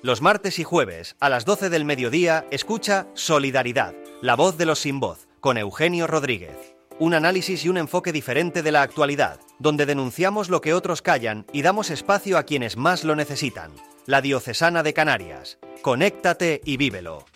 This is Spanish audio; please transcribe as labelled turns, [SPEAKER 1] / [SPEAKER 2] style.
[SPEAKER 1] Los martes y jueves, a las 12 del mediodía, escucha Solidaridad, la voz de los sin voz, con Eugenio Rodríguez. Un análisis y un enfoque diferente de la actualidad, donde denunciamos lo que otros callan y damos espacio a quienes más lo necesitan. La Diocesana de Canarias. Conéctate y vívelo.